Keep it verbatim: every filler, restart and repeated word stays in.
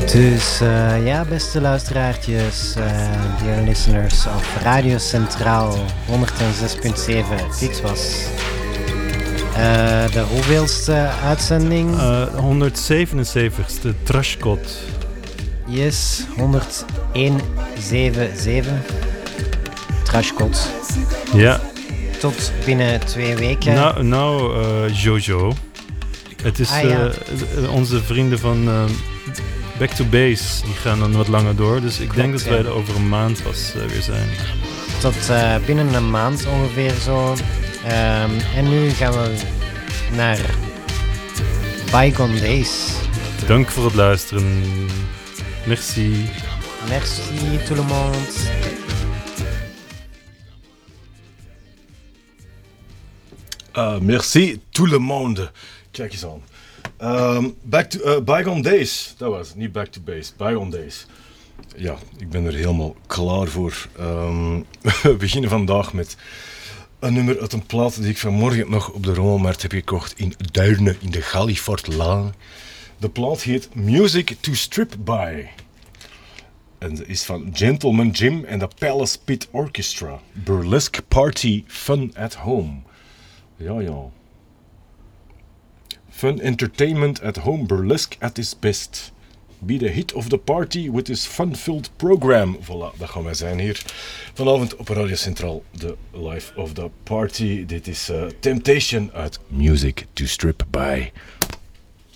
Dus uh, ja, beste luisteraartjes, uh, dear listeners of Radio Centraal honderdzes punt zeven. Dit was uh, de hoeveelste uitzending? Uh, honderdzevenenzeventigste Trashcode. Yes, honderdzevenenzeventig. Trashcode. Ja. Tot binnen twee weken. Nou, nou uh, Jojo. Het is ah, ja. uh, onze vrienden van uh, Back to Base, die gaan dan wat langer door. Dus ik Klopt, denk dat ja. wij er over een maand pas uh, weer zijn. Tot uh, binnen een maand ongeveer zo. Um, en nu gaan we naar Bygone Days. Dank voor het luisteren. Merci. Merci tout le monde. Uh, merci tout le monde. Kijk eens aan. Um, back to, uh, Bygone Days. Dat was het, niet Back to Base. Bygone Days. Ja, ik ben er helemaal klaar voor. Um, we beginnen vandaag met een nummer uit een plaat die ik vanmorgen nog op de rommelmarkt heb gekocht in Duinen in de Gallifortlaan. De plaat heet Music to Strip By. En ze is van Gentleman Jim en de Palace Pit Orchestra. Burlesque Party Fun at Home. Ja, ja. Fun entertainment at home, burlesque at its best. Be the hit of the party with this fun-filled program. Voilà, dat gaan wij zijn hier. Vanavond op Radio Centraal, de life of the party. Dit is uh, Temptation uit Music to Strip By.